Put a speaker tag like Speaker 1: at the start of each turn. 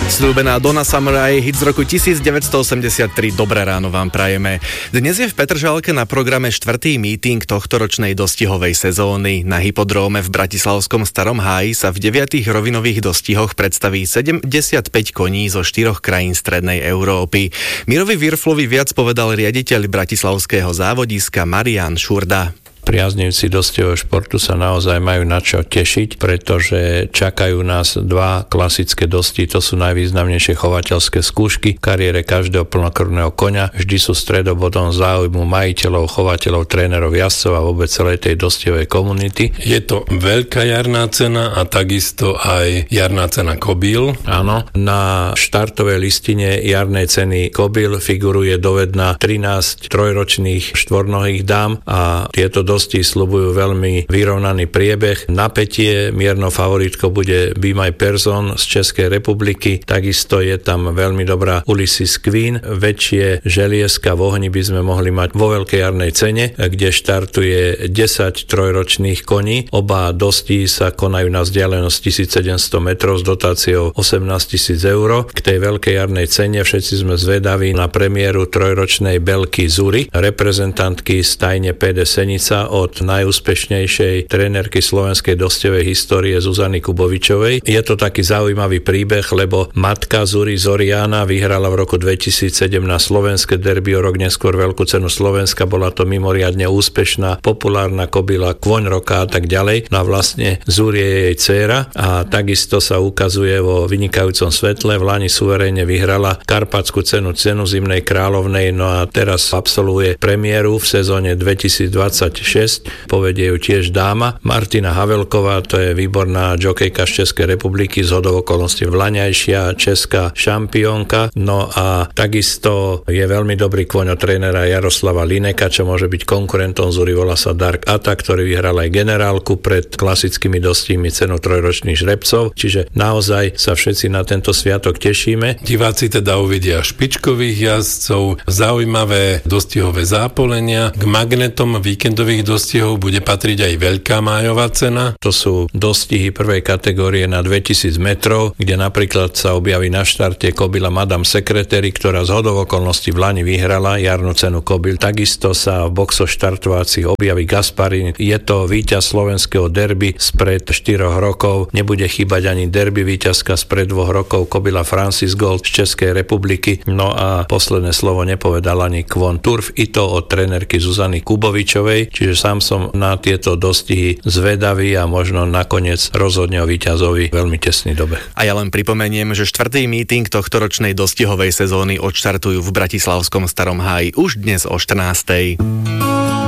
Speaker 1: Sľúbená Donna Summer, hit z roku 1983. Dobré ráno vám prajeme. Dnes je v Petržalke na programe 4. meeting tohtoročnej dostihovej sezóny. Na hypodróme v bratislavskom Starom Háji sa v 9 rovinových dostihoch predstaví 75 koní zo 4 krajín strednej Európy. Mirovi Virflovi viac povedal riaditeľ bratislavského závodiska Marián Šurda.
Speaker 2: Priaznivci dostihového športu sa naozaj majú na čo tešiť, pretože čakajú nás 2 klasické dosti, to sú najvýznamnejšie chovateľské skúšky v kariére každého plnokrvného koňa. Vždy sú stredobodom záujmu majiteľov, chovateľov, trénerov, jazdcov a vôbec celej tej dostihovej komunity.
Speaker 3: Je to veľká jarná cena a takisto aj jarná cena kobíl.
Speaker 2: Áno, na štartovej listine jarnej ceny kobíl figuruje dovedna 13 trojročných štvornohých dám a tieto dosti sľubujú veľmi vyrovnaný priebeh. Napätie miernou favoritkou bude Be My Person z Českej republiky. Takisto je tam veľmi dobrá Ulysses Queen. Väčšie želieska v ohni by sme mohli mať vo veľkej jarnej cene, kde štartuje 10 trojročných koní. Oba dosti sa konajú na vzdialenosť 1700 metrov s dotáciou 18 000 eur. K tej veľkej jarnej cene všetci sme zvedaví na premiéru trojročnej Belky Zuri, reprezentantky stajne PD Senica od najúspešnejšej trénerky slovenskej dostihovej histórie Zuzany Kubovičovej. Je to taký zaujímavý príbeh, lebo matka Zuri Zoriana vyhrala v roku 2007 slovenské derby, o rok neskôr veľkú cenu Slovenska, bola to mimoriadne úspešná, populárna kobila, kôň roka a tak ďalej. No a vlastne Zuri je jej dcéra a takisto sa ukazuje vo vynikajúcom svetle. V lani suverénne vyhrala Karpatskú cenu Zimnej kráľovnej, no a teraz absolvuje premiéru v sezóne 2026. Povedie ju tiež dáma Martina Havelková, to je výborná džokejka z Českej republiky, zhodou okolností vlaňajšia česká šampiónka. No a takisto je veľmi dobrý kôň od trénera Jaroslava Lineka, čo môže byť konkurentom Zuri, volá sa Dark Attack, ktorý vyhral aj generálku pred klasickými dostihmi cenu trojročných žrebcov, čiže naozaj sa všetci na tento sviatok tešíme.
Speaker 3: Diváci teda uvidia špičkových jazdcov, zaujímavé dostihové zápolenia. K magnetom víkendových dostihov bude patriť aj veľká májová cena.
Speaker 2: To sú dostihy prvej kategórie na 2000 metrov, kde napríklad sa objaví na štarte kobila Madame Secretary, ktorá z hodou okolností v lani vyhrala jarnú cenu kobil. Takisto sa v boxo štartovacích objaví Gasparin. Je to víťaz slovenského derby spred 4 rokov. Nebude chýbať ani derby víťazka spred 2 rokov kobila Francis Gold z Českej republiky. No a posledné slovo nepovedal ani Kwon Turf, i to od trénerky Zuzany Kubovičovej. Čiže sám som na tieto dostihy zvedavý a možno nakoniec rozhodne o víťazovi veľmi tesný dobeh.
Speaker 1: A ja len pripomeniem, že 4. meeting tohtoročnej dostihovej sezóny odštartujú v bratislavskom Starom Háji už dnes o 14.